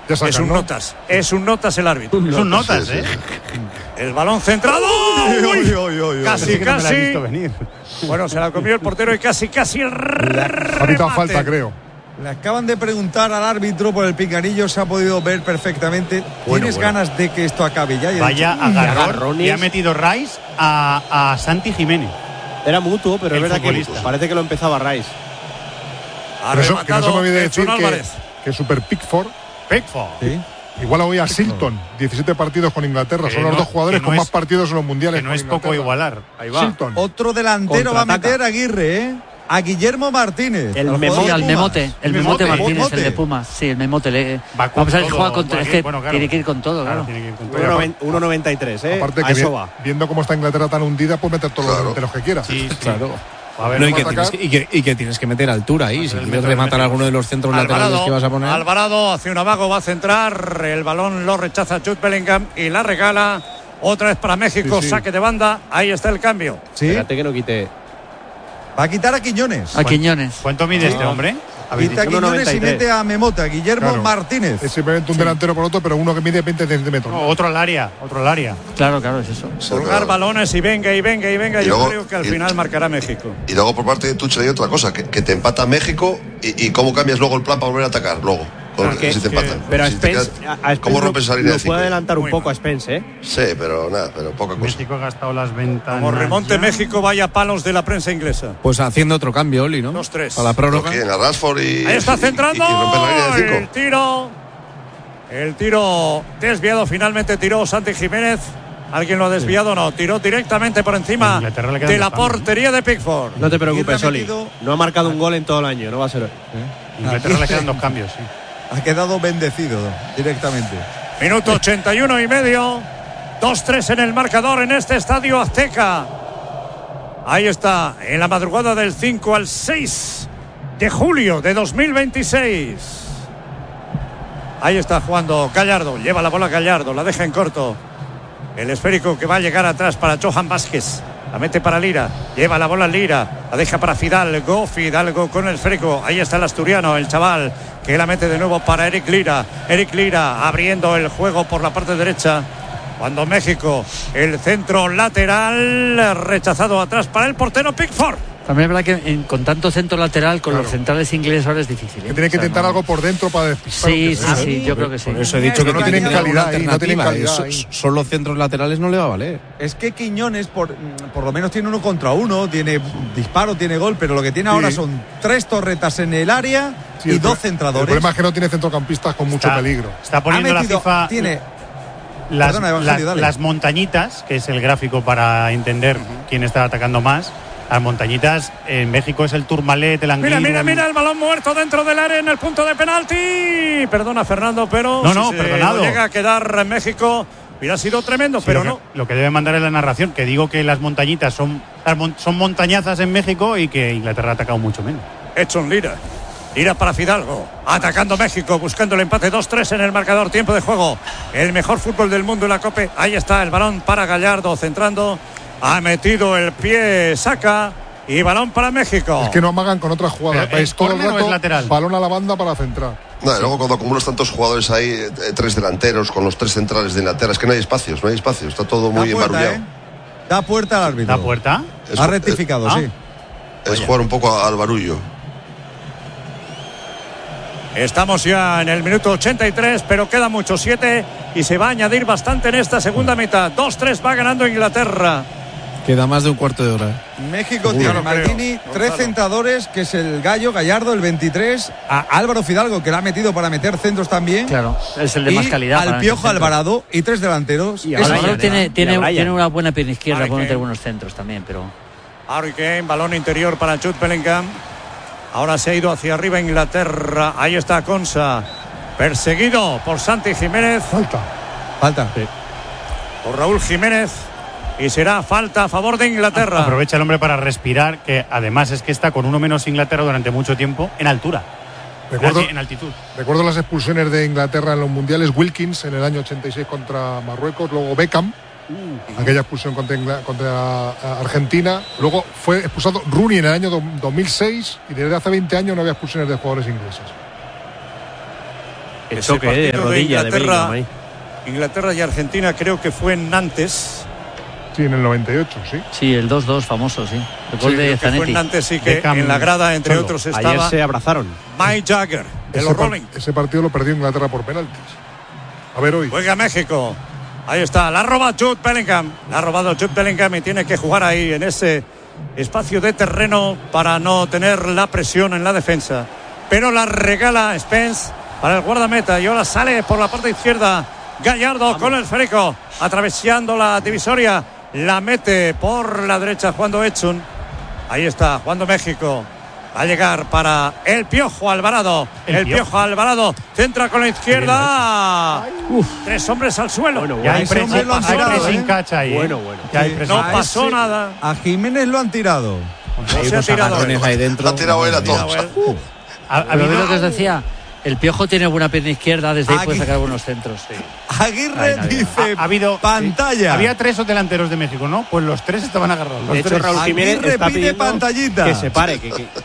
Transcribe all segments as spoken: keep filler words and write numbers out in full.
Ya sacan, es un ¿no? notas, es un notas el árbitro. Es un notas, ¿eh? El balón centrado. Uy, uy, uy, uy. Casi, Sí que no me la he casi. visto venir. Bueno, se la comió el portero y casi, casi el Ha pitado remate. falta, creo. Le acaban de preguntar al árbitro por el pinganillo, se ha podido ver perfectamente. Bueno, ¿Tienes bueno. ganas de que esto acabe ya? Y ha Vaya dicho, agarrón. agarrones. Y ha metido Rice a, a Santi Jiménez. Era mutuo, pero El es verdad que futbolista. parece que lo empezaba Rice. Ha Que eso- que no se me rematado olvide decir Edson que, Álvarez. que Super Pickford Pickford. Sí. igual hoy a Silton, diecisiete partidos con Inglaterra. Que Son los no- dos jugadores que no con es- más partidos en los mundiales. Que no con es poco Inglaterra. igualar. Ahí va. Silton. Otro delantero va a Contraataca. meter a Aguirre, ¿eh? A Guillermo Martínez. El al Memote. jugador Sí, de al Pumas. Memote, el El Memote Memote. Martínez, Memote. el de Pumas. Sí, el Memote. Le, Va con vamos a ver si todo, juega contra. Es que bueno, claro. tiene que ir con todo, claro. Tiene que ir con todo. uno noven- uno noventa y tres, ¿eh? Aparte a que eso vi- va. viendo cómo está Inglaterra tan hundida, puede meter todos Claro. los delanteros que quiera. Sí, sí. Claro. A ver, No, y, vamos que a tienes atacar. que, y, que, y que tienes que meter altura ahí. Si el quieres metro rematar del alguno de los centros laterales que vas a poner. Alvarado hacia un amago, va a centrar. El balón lo rechaza Jude Bellingham y la regala. Otra vez para México, Sí, sí. saque de banda. Ahí está el cambio. Sí. Espérate que no quite. Va a quitar a Quiñones. A Quiñones. ¿Cuánto mide este hombre? Habéis Quita a dicho. Quiñones y uno noventa y tres. mete a Memote, a Guillermo Claro. Martínez. Es simplemente un delantero por otro, pero uno que mide veinte centímetros. No, otro al área, otro al área. Claro, claro, es eso. Sí, Colgar claro. balones y venga y venga y venga. Y Yo luego- creo que al y- final marcará México. Y luego por parte de Tuchel hay otra cosa, que, que te empata México y, y cómo cambias luego el plan para volver a atacar, luego, con- Claro, que- si te que- empatan. Pero a Si te Spence, quedas- a- a Spence ¿Cómo lo- rompes esa línea lo de cinco? puede adelantar un Muy poco mal. a Spence, ¿eh? Sí, pero nada, pero poca cosa. México ha gastado las ventanas. Como remonte ya. México, vaya palos de la prensa inglesa. Pues haciendo otro cambio, Oli, ¿no? Dos, tres. A la ¿Pero prórroga. quién? A Rashford y, Ahí está y- centrando. y, y romper la línea de El cinco. tiro. El tiro desviado. Finalmente tiró Santi Jiménez. ¿Alguien lo ha desviado? No. Tiró directamente por encima Inglaterra le quedan de la dos cambios, portería de Pickford. No te preocupes, Aguirre ha Oli. metido- No ha marcado un gol en todo el año, no va a ser. Inglaterra le quedan dos cambios, sí. Ha quedado bendecido directamente. Minuto ochenta y uno y medio. dos tres en el marcador en este estadio Azteca. Ahí está, en la madrugada del cinco al seis de julio de dos mil veintiséis. Ahí está jugando Gallardo. Lleva la bola Gallardo, la deja en corto. El esférico que va a llegar atrás para Johan Vázquez. La mete para Lira. Lleva la bola Lira. La deja para Fidalgo. Fidalgo con el esférico. Ahí está el asturiano, el chaval, que la mete de nuevo para Eric Lira. Eric Lira abriendo el juego por la parte derecha. Cuando México, el centro lateral, rechazado atrás para el portero Pickford. También es verdad que en- con tanto centro lateral, con Claro. los centrales ingleses ahora es difícil. ¿eh? Que tiene que O sea, intentar no- algo por dentro para despistar. Sí, aunque sí, sea. sí, yo creo que sí. Por eso he dicho Pero que no tiene tienen que haber una calidad ahí, no tienen alternativa. calidad Eso- ahí. Solo centros laterales no le va a valer. Es que Quiñones, por, por lo menos tiene uno contra uno, tiene disparo, tiene gol, pero lo que tiene ahora Sí. son tres torretas en el área Sí, y el dos pro- centradores. El problema es que no tiene centrocampistas con mucho Está- peligro. Está Ha poniendo metido- la FIFA tiene las, Perdona, Evangelio, las- dale. las montañitas, que es el gráfico para entender quién está atacando más. Las montañitas en México es el Tourmalet, el Anguille. Mira, mira, mira el balón muerto dentro del área en el punto de penalti. Perdona, Fernando, pero No, no, si se perdonado. lo llega a quedar en México, hubiera sido tremendo, Sí, pero lo no. que, lo que debe mandar es la narración, que digo que las montañitas son, las mon- son montañazas en México y que Inglaterra ha atacado mucho menos. Edson Lira. Lira para Fidalgo. Atacando México, buscando el empate dos tres en el marcador. Tiempo de juego. El mejor fútbol del mundo en la Copa. Ahí está el balón para Gallardo, centrando. Ha metido el pie, saca. Y balón para México. Es que no amagan con otras jugadas. Pero, ¿el Vais todo el córner o rato, es lateral? balón a la banda para centrar. Nada, luego cuando acumulas tantos jugadores ahí, eh, tres delanteros con los tres centrales de Inglaterra, es que no hay espacios, no hay espacios, está todo muy da puerta, embarullado. ¿eh? Da puerta al árbitro. ¿La puerta? Es, Ha rectificado, Ah. sí. es jugar un poco al barullo. Estamos ya en el minuto ochenta y tres, pero queda mucho, siete, y se va a añadir bastante en esta segunda mitad. dos tres va ganando Inglaterra. Queda más de un cuarto de hora. México Seguro. tiene No lo creo, Maldini, tres Gonzalo. centradores, que es el Gallo, Gallardo, el veintitrés, a Álvaro Fidalgo, que la ha metido para meter centros también. Claro, es el de y más calidad. para al meter Piojo centros. Alvarado y tres delanteros. Y a Es- Brian, Alvarado ¿eh? tiene, Y a tiene, Brian. tiene una buena pierna izquierda, Harry puede meter Kane. buenos centros también, pero. Harry Kane, balón interior para Jude Bellingham. Ahora se ha ido hacia arriba Inglaterra. Ahí está Consa. Perseguido por Santi Jiménez. Falta. Falta. Por Raúl Jiménez. Y será falta a favor de Inglaterra. Aprovecha el hombre para respirar, que además es que está con uno menos Inglaterra durante mucho tiempo en altura. Recuerdo, En altitud. recuerdo las expulsiones de Inglaterra en los mundiales. Wilkins en el año ochenta y seis contra Marruecos, luego Beckham, aquella expulsión contra, Ingla- contra eh, Argentina. Luego fue expulsado Rooney en el año do- dos mil seis y desde hace veinte años no había expulsiones de jugadores ingleses. Qué Ese choque, eh, de partido rodilla de Inglaterra, Bellingham ahí. Inglaterra y Argentina creo que fue en Nantes. Sí, en el noventa y ocho, sí. Sí, el dos dos famoso, sí. El gol Sí, de creo que fue en Zanetti. Nantes y que Beckham en la grada, entre solo. otros, Ayer estaba se abrazaron. Mike Jagger de Ese, los par- Rolling. ese partido lo perdió Inglaterra por penaltis. A ver hoy. Juega México. Ahí está. La roba Jude Bellingham. La ha robado Jude Bellingham y tiene que jugar ahí en ese espacio de terreno para no tener la presión en la defensa. Pero la regala Spence para el guardameta y ahora sale por la parte izquierda Gallardo Vamos. Con el esférico atravesando la divisoria. La mete por la derecha jugando Edson. Ahí está, jugando México. Va a llegar para el Piojo Alvarado. El, el Piojo. Piojo Alvarado centra con la izquierda. Uf. Tres hombres al suelo. Bueno, bueno. Ya hay presión, lo han tirado, ¿eh? ¿eh? ahí, bueno, bueno. Ya hay Sí, presión. No pasó ese, nada. A Jiménez lo han tirado. No se ha tirado. Ahí dentro. La ha tirado él a todos. Uh. Ha, ha habido lo que os decía. El Piojo tiene buena pierna izquierda, desde ahí Aquí. puede sacar buenos centros. Sí. Aguirre Ay, no, dice Ha, ha habido pantalla. sí. Había tres delanteros de México, ¿no? Pues los tres estaban agarrados. Los De hecho, tres. Raúl Jiménez Aguirre está pide pidiendo pantallita. que se pare. Que, que...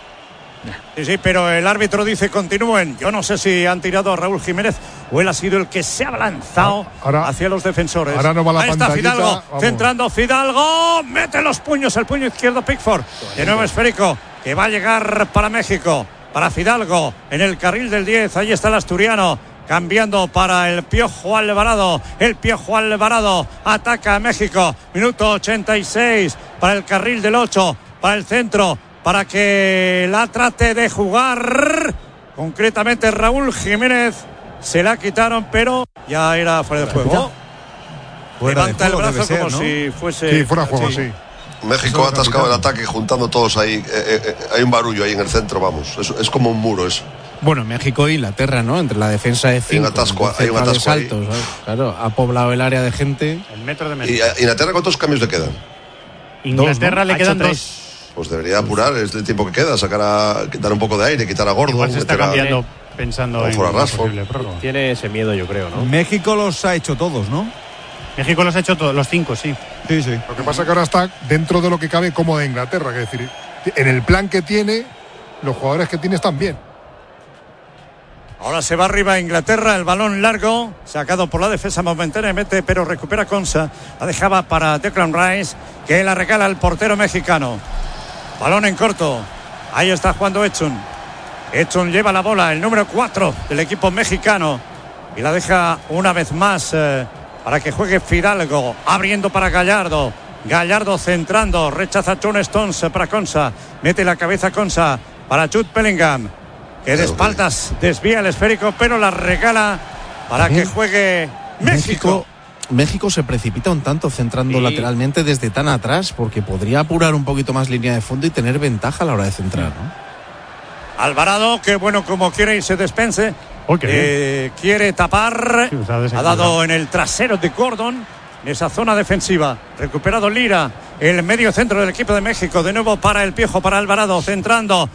Sí, sí, pero el árbitro dice continúen. Yo no sé si han tirado a Raúl Jiménez o él ha sido el que se ha lanzado ahora, hacia los defensores. Ahora no va la Ahí está pantallita, Fidalgo, vamos. centrando Fidalgo, mete los puños, el puño izquierdo Pickford. De nuevo esférico, que va a llegar para México, para Fidalgo, en el carril del diez, ahí está el asturiano. Cambiando para el Piojo Alvarado. El Piojo Alvarado ataca a México. Minuto ochenta y seis para el carril del ocho, para el centro, para que la trate de jugar. Concretamente Raúl Jiménez. Se la quitaron, pero ya era fuera de juego. Fuera Levanta de juego el brazo debe como ser, ¿no? si fuese. Sí, fuera de juego, sí. México ha atascado el ataque juntando todos ahí. Eh, eh, hay un barullo ahí en el centro, vamos. Es, es como un muro eso. Bueno, México e Inglaterra, ¿no? Entre la defensa de cinco. Hay un atasco, hay un atasco ahí. Altos, ¿sabes? Claro, ha poblado el área de gente. El metro de ¿Y México. a Inglaterra cuántos cambios le quedan? Inglaterra Dos, ¿no? le Ha quedan hecho dos. Pues debería apurar, es el tiempo que queda, sacar a, quitar un poco de aire, quitar a Gordo. Igual se está meter a- cambiando pensando Como en fuera una Rashford. posible prórroga. Tiene ese miedo, yo creo, ¿no? México los ha hecho todos, ¿no? México los ha hecho todos, los cinco, sí. Sí, sí. Lo que pasa es que ahora está dentro de lo que cabe cómoda Inglaterra, que es decir, en el plan que tiene, los jugadores que tiene están bien. Ahora se va arriba Inglaterra, el balón largo, sacado por la defensa momentáneamente, pero recupera Consa. La dejaba para Declan Rice, que la regala al portero mexicano. Balón en corto. Ahí está jugando Edson. Edson lleva la bola, el número cuatro del equipo mexicano. Y la deja una vez más eh, para que juegue Fidalgo, abriendo para Gallardo. Gallardo centrando, rechaza John Stones para Consa. Mete la cabeza Consa para Jude Bellingham, que de espaldas desvía el esférico, pero la regala para También que juegue México. México, México se precipita un tanto centrando Sí. lateralmente desde tan atrás, porque podría apurar un poquito más línea de fondo y tener ventaja a la hora de centrar, ¿no? Alvarado, que bueno, como quiere irse despense. Oh, qué eh, quiere tapar. Sí, o sea, ha dado en el trasero de Gordon. En esa zona defensiva. Recuperado Lira. El medio centro del equipo de México. De nuevo para el Piojo, para Alvarado. Centrando.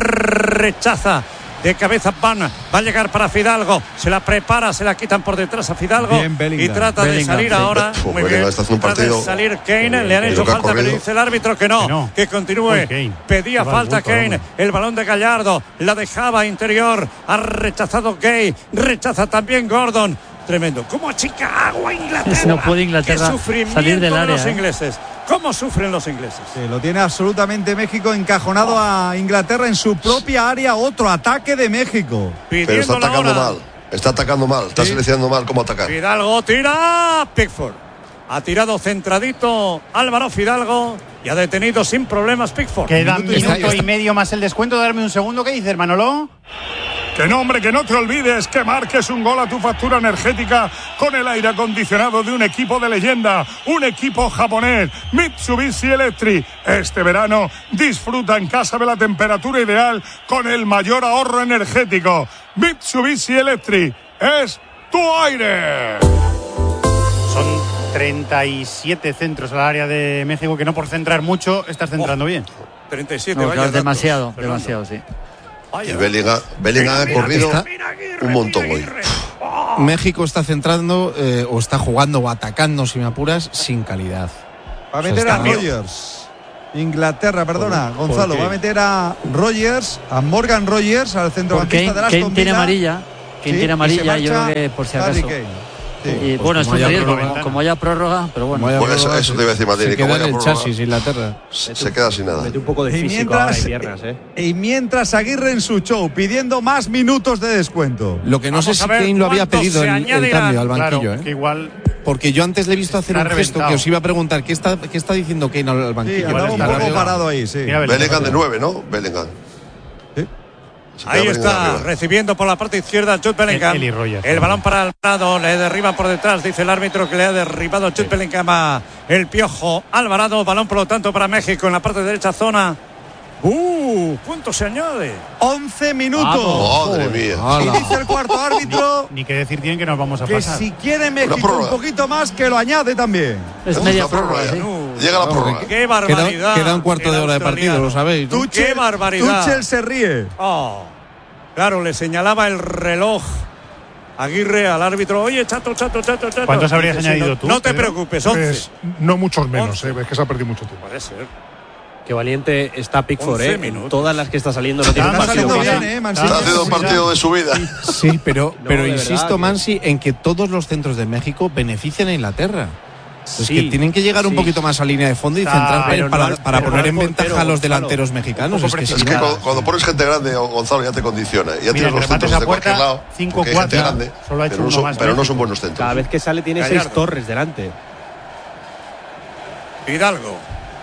Rechaza. De cabeza Van. Va a llegar para Fidalgo. Se la prepara. Se la quitan por detrás a Fidalgo. Bien, Bellingham. Y trata Bellingham, de salir sí. ahora. Uf, Muy Bellingham bien. está haciendo un Trata de partido. salir Kane. Le han Lo hecho que ha falta, pero corrido. dice el árbitro que no. Que no. Que continúe. Uy, Kane. Pedía Se va falta al bulto, Kane. vamos. El balón de Gallardo. La dejaba interior. Ha rechazado Gay. Rechaza también Gordon. Tremendo. ¿Cómo achica agua Inglaterra? No puede Inglaterra Qué sufrimiento salir del de área, los ¿eh? ingleses. ¿Cómo sufren los ingleses? Sí, lo tiene absolutamente México encajonado a Inglaterra en su propia área. Otro ataque de México. Pero está Pidiendo la atacando hora. mal. Está atacando mal. Está Sí. seleccionando mal cómo atacar. Fidalgo tira. Pickford. Ha tirado centradito Álvaro Fidalgo y ha detenido sin problemas Pickford. Queda Minuto minuto, y medio. y medio más el descuento. Darme un segundo. ¿Qué dices, Manolo? Que no, hombre, que no te olvides que marques un gol a tu factura energética con el aire acondicionado de un equipo de leyenda, un equipo japonés, Mitsubishi Electric. Este verano disfruta en casa de la temperatura ideal con el mayor ahorro energético. Mitsubishi Electric es tu aire. Son treinta y siete centros al área de México, que no por centrar mucho estás centrando bien. treinta y siete. No, vaya claro, datos, demasiado, Fernando. demasiado, sí. Y Bellingham, Bellingham ha corrido un montón hoy. México está centrando eh, o está jugando o atacando, si me apuras, sin calidad. Va a O sea, meter a está- Rogers. Inglaterra, perdona, ¿Por Gonzalo. qué? Va a meter a Rogers, a Morgan Rogers, al Por centrocampista Kane, de las Kane tiene amarilla. ¿Quién Sí, tiene y amarilla? se Yo marcha creo que por si Harry acaso. Kane. Sí. Y Pues bueno, es como un haya riesgo, prórroga. como haya prórroga, pero bueno. Como haya Bueno, eso- prórroga, eso te iba a decir, Martín, se y como queda en haya el prórroga. chasis Inglaterra. Se, se queda sin nada. Mete un poco de Y físico ahora mientras, y piernas, ¿eh? y mientras Aguirre en su show pidiendo más minutos de descuento. Lo que no Vamos sé a si ver Kane lo había cuántos pedido se el, el añadirán. cambio al banquillo, Claro, ¿eh? que igual Porque yo antes le he visto hacer Está un gesto reventado. que os iba a preguntar. ¿Qué está, qué está diciendo Kane al, al Sí, banquillo? andaba un está poco arriba. parado ahí, sí. Mira, Bellingham. Bellingham de nueve, ¿no? Bellingham. Sí. Se queda Ahí Bellingham está, arriba. recibiendo por la parte izquierda Jude Bellingham. Eli Rogers. El balón para Alvarado, le derriba por detrás, dice el árbitro que le ha derribado Jude Bellingham a el Piojo Alvarado. Balón por lo tanto para México en la parte derecha zona. ¡Uh! ¿Cuánto se añade? once minutos. Madre mía. Y dice el cuarto árbitro ni que decir tienen que nos vamos a que pasar. si quiere México un prórroga. poquito más, que lo añade también. Es ¿Dónde media está la prórroga, ya? sí. Uh, Llega la prórroga. ¡Qué Queda, barbaridad! queda un cuarto el de hora de partido, australiano. lo sabéis, ¿no? Tuchel, ¡Qué barbaridad! Tuchel se ríe. Oh, claro, le señalaba el reloj Aguirre al árbitro. Oye, chato, chato, chato, chato. ¿Cuántos habrías Dice, añadido no, tú, No te Pedro? preocupes, once. Pues, no muchos menos, once. eh, es que se ha perdido mucho tiempo. Puede ser. Qué valiente está Pickford, once ¿eh? minutos. Todas las que está saliendo no tiene Está Está partido saliendo fácil. bien, ¿eh? Man Está Está City. haciendo un partido de su vida. Sí, pero, No, pero de insisto, verdad que- Mansi, en que todos los centros de México benefician a Inglaterra. Es Sí, que tienen que llegar un sí. poquito más a línea de fondo y Está- centrar pero para, no al- para pero poner no en al ventaja portero, a los Gonzalo. delanteros mexicanos. Un poco Es que Es si que no- cuando, cuando pones gente grande, Gonzalo, ya te condiciona. Ya Mira, tienes los remates centros a de cualquier puerta, lado. cinco Porque hay gente cuatro, grande. solo ha hecho Pero no uno son, más pero no México. son buenos centros. Cada vez que sale tiene Gallardo. seis torres delante. Hidalgo.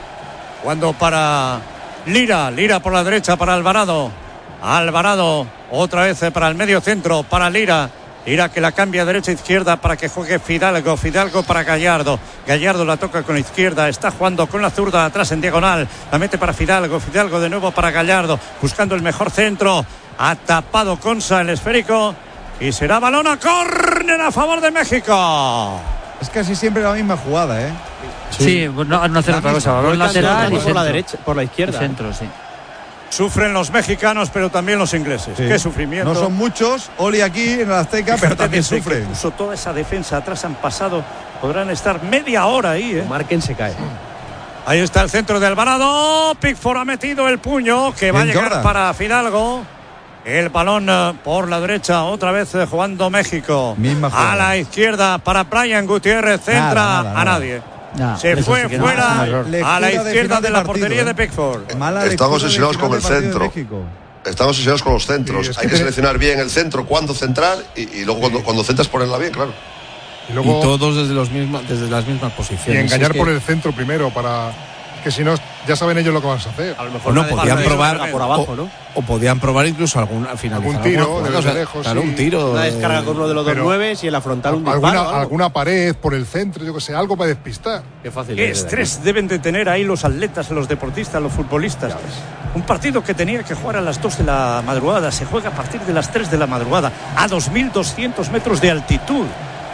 Cuando para Lira, Lira por la derecha para Alvarado. Alvarado otra vez para el medio centro para Lira. Lira que la cambia derecha izquierda para que juegue Fidalgo. Fidalgo para Gallardo. Gallardo la toca con la izquierda. Está jugando con la zurda atrás en diagonal. La mete para Fidalgo. Fidalgo de nuevo para Gallardo. Buscando el mejor centro. Ha tapado Consa el esférico. Y será balón a córner a favor de México. Es casi siempre la misma jugada, ¿eh? Sí, no, no hacer La otra cosa. misma. Balón Vuelcan todo el lateral y rato por centro. la derecha, por la Y izquierda. centro, sí. Sufren los mexicanos, pero también los ingleses. Sí. Qué sufrimiento. No son muchos, Oli aquí en el Azteca, pero Fíjate, también desde sufre. que puso toda esa defensa atrás, han pasado, podrán estar media hora ahí, ¿eh? Marquen se cae. Ahí está el centro de Alvarado. Pickford ha metido el puño que va a Bien, llegar Jordan. para Fidalgo. El balón eh, por la derecha, otra vez eh, jugando México. Misma jugada. A la izquierda para Brian Gutiérrez, centra Nada, nada, a nada. nadie. Nah, Se eso fue sí que no, fuera es un error. a Lectura la de izquierda final de, de la partido, portería ¿eh? de Pickford. Mala Estamos lectura del obsesionados final con el del partido de centro. México. Estamos obsesionados con los centros. Sí, es Hay que que te- seleccionar bien el centro, cuándo centrar y, y luego cuando, cuando centras ponerla bien, claro. Y Y luego todos desde, los mismos, desde las mismas y posiciones. engañar Es que- por el centro primero para que si no ya saben ellos lo que van a hacer. A lo mejor O no, la de podían Barça probar descarga por abajo, o, ¿no? o podían probar incluso algún al final Algún tiro, desde lejos, claro, sí. un tiro. Una descarga con uno de los dos Pero- nueves y en la frontal un disparo. Alguna, algo. alguna pared por el centro, yo que sé, algo para despistar. Qué fácil Qué es, de estrés deben de tener ahí los atletas, los deportistas, los futbolistas. Un partido que tenía que jugar a las dos de la madrugada se juega a partir de las tres de la madrugada a dos mil doscientos metros de altitud.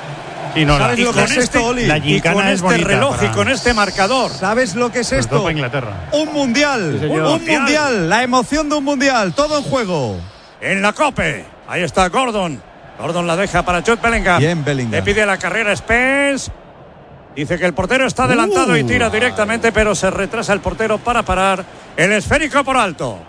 Sí, no, ¿Sabes la, lo Y que con es este, esto, Oli? la y gincana con es este bonita reloj y para- con este marcador. ¿Sabes lo que es sobre todo esto? para Inglaterra. Un mundial. Sí, señor. un Mundial. mundial. La emoción de un mundial. Todo en juego. En la COPE. Ahí está Gordon. Gordon la deja para Jude Bellingham. Bien, Bellingham. Le pide la carrera Spence. Dice que el portero está adelantado y tira directamente, pero se retrasa el portero para parar el esférico por alto.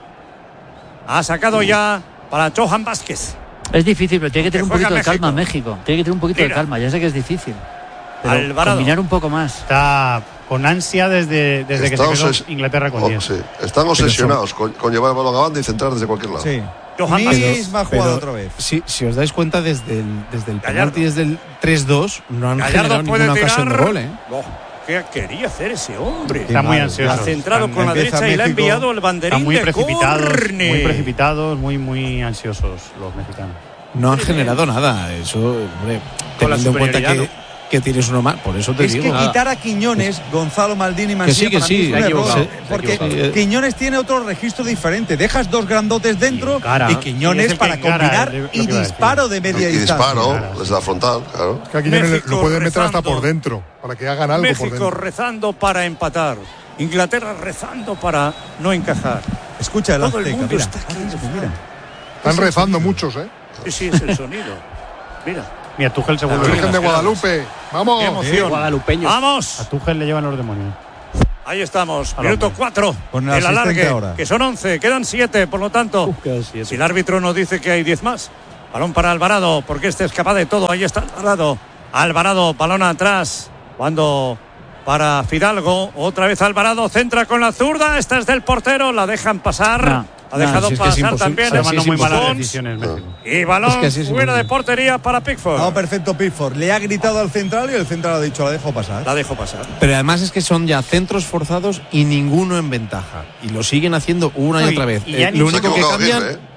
Ha sacado ya para Johan Vázquez. Es difícil, pero tiene que tener un Que juega poquito de calma México. México. Tiene que tener un poquito Mira. de calma. Ya sé que es difícil. Pero Alvarado. combinar un poco más. Está con ansia desde, desde que se Estamos quedó obses- Inglaterra con oh, diez. sí. Están obsesionados con, con llevar el balón a banda y centrar desde cualquier lado. Sí. Johan Misma Pero jugada otra vez. Si, si os dais cuenta, desde el, desde el Gallardo. penalti, desde el tres dos, no han Gallardo generado puede ninguna ocasión de tirar. gol, ¿eh? Oh, ¿Qué quería hacer ese hombre? Está muy mal. ansioso. Ha centrado Están- con la empieza derecha y le ha México. enviado el banderín Están muy de precipitados, córner. muy precipitados, muy, muy ansiosos los mexicanos. No han generado nada. Eso, hombre, Con la teniendo en cuenta superioridad, que, que tienes uno más. Por eso te Es que digo. quitar a Quiñones, Gonzalo Maldini y Mancilla, sí, que para mí sí, es un se ha error, equivocado. porque Se ha equivocado. Quiñones tiene otro registro diferente. Dejas dos grandotes dentro Y encara. y Sí, Quiñones es el que para encara, combinar es lo que y iba a decir. disparo de Y, media y distancia. disparo desde la frontal, claro. Es que a Quiñones México lo pueden meter hasta rezando. por dentro, para que hagan algo por México dentro. rezando para empatar. Inglaterra rezando para no encajar. Escucha el Todo el Azteca, mundo mira. está aquí Ahora mismo, mira. Están rezando muchos, ¿eh? Sí, sí, es el sonido. Mira. Mira, Tuchel se La vuelve Virgen de loco. Guadalupe. ¡Vamos! Qué emoción. Guadalupeños. ¡Vamos! A Tuchel le llevan los demonios. Ahí estamos. Al Minuto hombre. cuatro. Con el El asistente alargue. ahora. Que son once. Quedan siete. Por lo tanto, Uf, quedan siete. si el árbitro nos dice que hay diez más. Balón para Alvarado, porque este es capaz de todo. Ahí está Alvarado. Alvarado, balón atrás. Cuando para Fidalgo, otra vez Alvarado, centra con la zurda. Esta es del portero, la dejan pasar. No. Ha dejado no, si es que es pasar también. Está tomando sí, muy sí, malas Pons. decisiones México. Y balón Es que así es fuera de imposible. portería para Pickford. No, perfecto Pickford. Le ha gritado al central y el central ha dicho, la dejo pasar. La dejo pasar. Pero además es que son ya centros forzados y ninguno en ventaja. Y lo siguen haciendo una y No, y- otra vez. y ya Eh, ni- lo Se ha único que equivocado cambian, Aguirre, ¿eh?